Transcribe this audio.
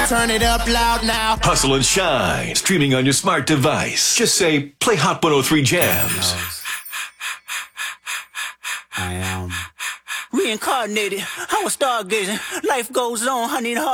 Turn it up loud now. Hustle and Shine, streaming on your smart device. Just say, play Hot 103 Jams. I am reincarnated. I was stargazing. Life goes on. I need a heart.